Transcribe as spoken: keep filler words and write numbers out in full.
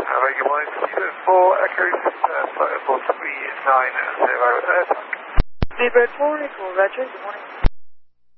very good morning. Seabird four, Echo, uh, flight four three nine zero, airport. Seabird four, Echo, Roger, good morning.